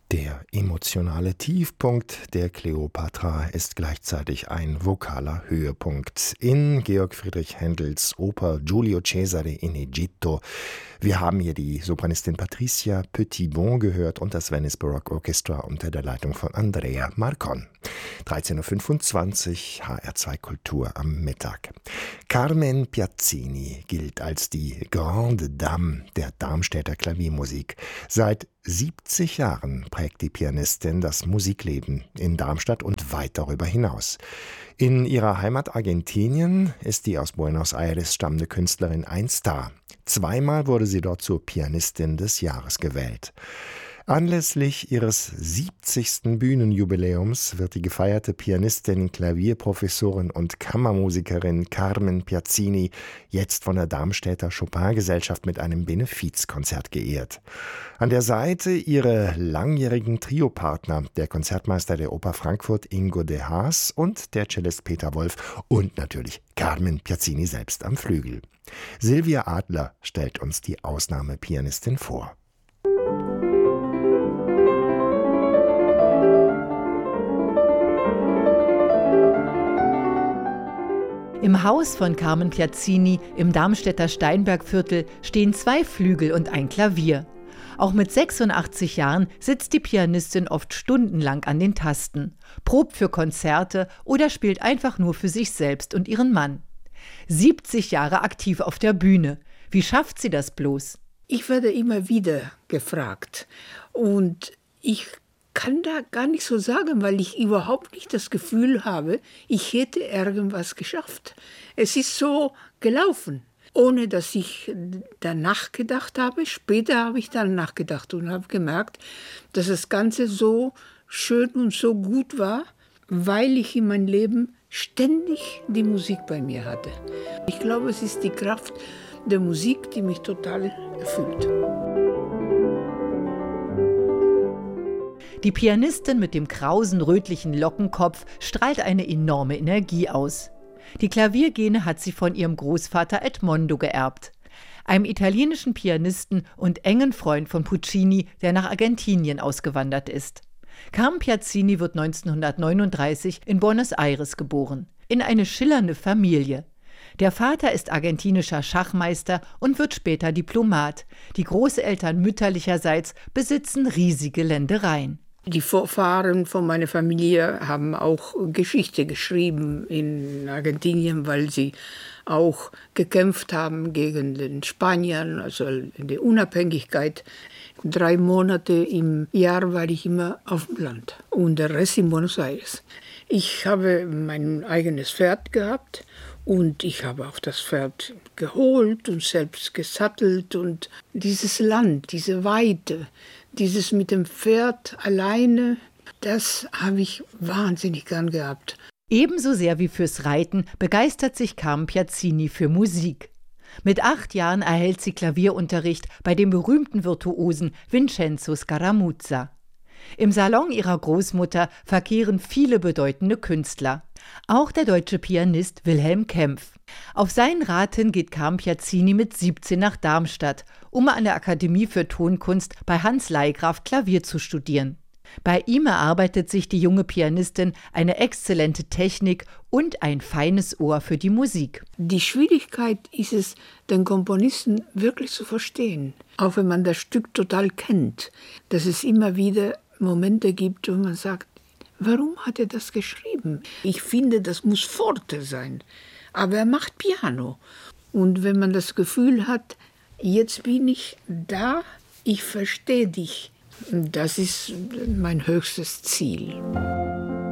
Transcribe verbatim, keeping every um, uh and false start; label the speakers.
Speaker 1: Der emotionale Tiefpunkt der Kleopatra ist gleichzeitig ein vokaler Höhepunkt in Georg Friedrich Händels Oper Giulio Cesare in Egitto. Wir haben hier die Sopranistin Patricia Petitbon gehört und das Venice Baroque Orchestra unter der Leitung von Andrea Marcon. dreizehn Uhr fünfundzwanzig, H R zwei Kultur am Mittag. Carmen Piazzini gilt als die Grande Dame der Darmstädter Klaviermusik. Seit siebzig Jahren prägt die Pianistin das Musikleben in Darmstadt und weit darüber hinaus. In ihrer Heimat Argentinien ist die aus Buenos Aires stammende Künstlerin ein Star. Zweimal wurde sie dort zur Pianistin des Jahres gewählt. Anlässlich ihres siebzigsten Bühnenjubiläums wird die gefeierte Pianistin, Klavierprofessorin und Kammermusikerin Carmen Piazzini jetzt von der Darmstädter Chopin-Gesellschaft mit einem Benefizkonzert geehrt. An der Seite ihre langjährigen Triopartner, der Konzertmeister der Oper Frankfurt Ingo de Haas und der Cellist Peter Wolf und natürlich Carmen Piazzini selbst am Flügel. Silvia Adler stellt uns die Ausnahmepianistin vor.
Speaker 2: Im Haus von Carmen Piazzini im Darmstädter Steinbergviertel stehen zwei Flügel und ein Klavier. Auch mit sechsundachtzig Jahren sitzt die Pianistin oft stundenlang an den Tasten, probt für Konzerte oder spielt einfach nur für sich selbst und ihren Mann. siebzig Jahre aktiv auf der Bühne. Wie schafft sie das bloß?
Speaker 3: Ich werde immer wieder gefragt und ich kann da gar nicht so sagen, weil ich überhaupt nicht das Gefühl habe, ich hätte irgendwas geschafft. Es ist so gelaufen, ohne dass ich danach gedacht habe. Später habe ich dann nachgedacht und habe gemerkt, dass das Ganze so schön und so gut war, weil ich in meinem Leben ständig die Musik bei mir hatte. Ich glaube, es ist die Kraft der Musik, die mich total erfüllt.
Speaker 2: Die Pianistin mit dem krausen, rötlichen Lockenkopf strahlt eine enorme Energie aus. Die Klaviergene hat sie von ihrem Großvater Edmondo geerbt, einem italienischen Pianisten und engen Freund von Puccini, der nach Argentinien ausgewandert ist. Carmen Piazzini wird neunzehnhundertneununddreißig in Buenos Aires geboren, in eine schillernde Familie. Der Vater ist argentinischer Schachmeister und wird später Diplomat. Die Großeltern mütterlicherseits besitzen riesige Ländereien.
Speaker 3: Die Vorfahren von meiner Familie haben auch Geschichte geschrieben in Argentinien, weil sie auch gekämpft haben gegen den Spaniern, also in der Unabhängigkeit. Drei Monate im Jahr war ich immer auf dem Land und der Rest in Buenos Aires. Ich habe mein eigenes Pferd gehabt und ich habe auch das Pferd geholt und selbst gesattelt. Und dieses Land, diese Weite, dieses mit dem Pferd alleine, das habe ich wahnsinnig gern gehabt.
Speaker 2: Ebenso sehr wie fürs Reiten begeistert sich Carmen Piazzini für Musik. Mit acht Jahren erhält sie Klavierunterricht bei dem berühmten Virtuosen Vincenzo Scaramuzza. Im Salon ihrer Großmutter verkehren viele bedeutende Künstler. Auch der deutsche Pianist Wilhelm Kempff. Auf seinen Rat hin geht Carmen Piazzini mit siebzehn nach Darmstadt, um an der Akademie für Tonkunst bei Hans Leigraf Klavier zu studieren. Bei ihm erarbeitet sich die junge Pianistin eine exzellente Technik und ein feines Ohr für die Musik.
Speaker 3: Die Schwierigkeit ist es, den Komponisten wirklich zu verstehen, auch wenn man das Stück total kennt, dass es immer wieder Momente gibt, wo man sagt, warum hat er das geschrieben? Ich finde, das muss Forte sein, aber er macht Piano. Und wenn man das Gefühl hat, jetzt bin ich da, ich verstehe dich, das ist mein höchstes Ziel.